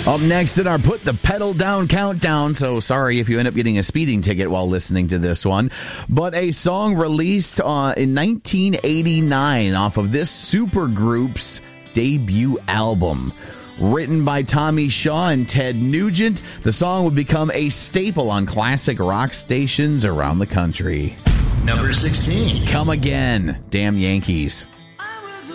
Up next in our Put the Pedal Down countdown, so sorry if you end up getting a speeding ticket while listening to this one, but a song released in 1989 off of this supergroup's debut album. Written by Tommy Shaw and Ted Nugent, the song would become a staple on classic rock stations around the country. Number 16. Come Again, Damn Yankees.